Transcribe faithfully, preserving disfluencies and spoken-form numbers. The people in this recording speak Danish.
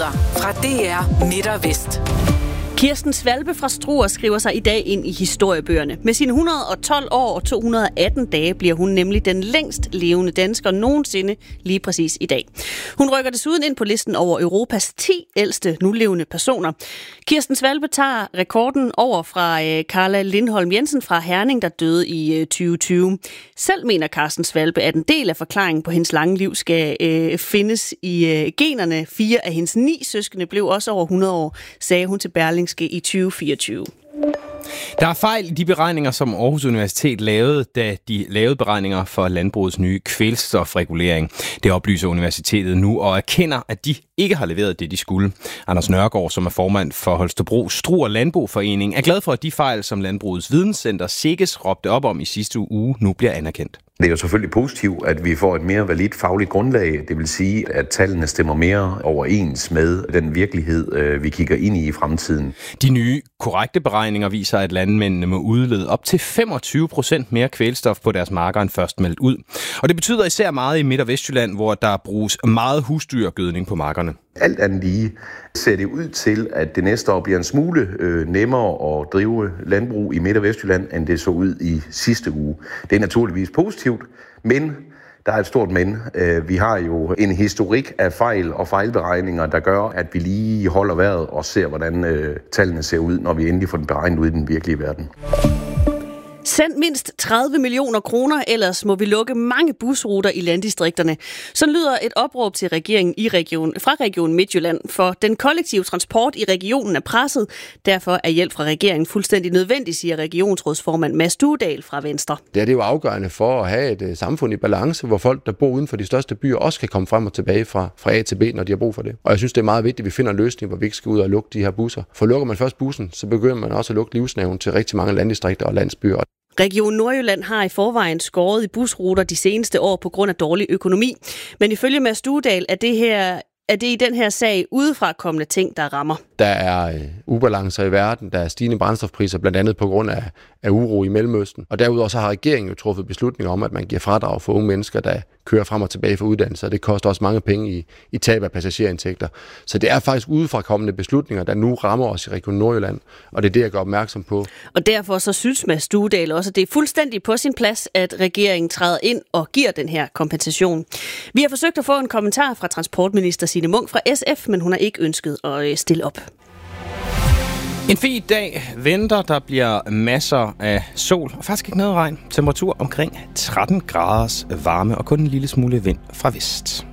Nyheder fra D R Midt og Vest. Kirsten Svalbe fra Struer skriver sig i dag ind i historiebøgerne. Med sine et hundrede og tolv år og to hundrede og atten dage bliver hun nemlig den længst levende dansker nogensinde lige præcis i dag. Hun rykker desuden ind på listen over Europas ti ældste nulevende personer. Kirsten Svalbe tager rekorden over fra øh, Carla Lindholm Jensen fra Herning, der døde i øh, tyve tyve. Selv mener Kirsten Svalbe, at en del af forklaringen på hendes lange liv skal øh, findes i øh, generne. Fire af hendes ni søskende blev også over hundrede år, sagde hun til Berlingske i tyve fireogtyve. Der er fejl i de beregninger, som Aarhus Universitet lavede, da de lavede beregninger for landbrugets nye kvælstofregulering. Det oplyser universitetet nu og erkender, at de ikke har leveret det, de skulle. Anders Nørgaard, som er formand for Holstebro Struer Landboforening, er glad for, at de fejl, som Landbrugets Videnscenter SEGES råbte op om i sidste uge, nu bliver anerkendt. Det er jo selvfølgelig positivt, at vi får et mere validt fagligt grundlag. Det vil sige, at tallene stemmer mere overens med den virkelighed, vi kigger ind i i fremtiden. De nye korrekte beregninger viser, at landmændene må udlede op til femogtyve procent mere kvælstof på deres marker end først meldt ud. Og det betyder især meget i Midt- og Vestjylland, hvor der bruges meget husdyrgødning på markerne. Alt andet lige ser det ud til, at det næste år bliver en smule øh, nemmere at drive landbrug i Midt- og Vestjylland, end det så ud i sidste uge. Det er naturligvis positivt, men der er et stort men. Øh, vi har jo en historik af fejl og fejlberegninger, der gør, at vi lige holder vejret og ser, hvordan øh, tallene ser ud, når vi endelig får den beregnet ud i den virkelige verden. Send mindst tredive millioner kroner, ellers må vi lukke mange busruter i landdistrikterne. Sådan lyder et opråb til regeringen i region, fra Region Midtjylland, for den kollektive transport i regionen er presset. Derfor er hjælp fra regeringen fuldstændig nødvendig, siger regionsrådsformand Mads Duedal fra Venstre. Det er det jo afgørende for at have et samfund i balance, hvor folk, der bor uden for de største byer, også kan komme frem og tilbage fra, fra A til B, når de har brug for det. Og jeg synes, det er meget vigtigt, at vi finder en løsning, hvor vi ikke skal ud og lukke de her busser. For lukker man først bussen, så begynder man også at lukke livsnerven til rigtig mange landdistrikter og landsbyer. Region Nordjylland har i forvejen skåret i busruter de seneste år på grund af dårlig økonomi. Men ifølge Mads Duedal er det her er det i den her sag udefra kommende ting, der rammer. Der er ubalancer i verden, der er stigende brændstofpriser, blandt andet på grund af, af uro i Mellemøsten. Og derudover så har regeringen jo truffet beslutninger om, at man giver fradrag for unge mennesker, der kører frem og tilbage for uddannelse, og det koster også mange penge i, i tab af passagerindtægter. Så det er faktisk udefra kommende beslutninger, der nu rammer os i Region Nordjylland, og det er det, jeg gør opmærksom på. Og derfor så synes Mads Duedal også, at det er fuldstændig på sin plads, at regeringen træder ind og giver den her kompensation. Vi har forsøgt at få en kommentar fra transportminister Signe Munk fra S F, men hun har ikke ønsket at stille op. En fin dag venter, der bliver masser af sol og faktisk ikke noget regn. Temperatur omkring tretten graders varme og kun en lille smule vind fra vest.